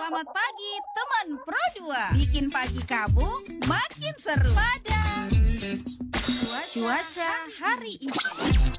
Selamat pagi teman Pro 2. Bikin pagi kamu makin seru pada cuaca hari ini.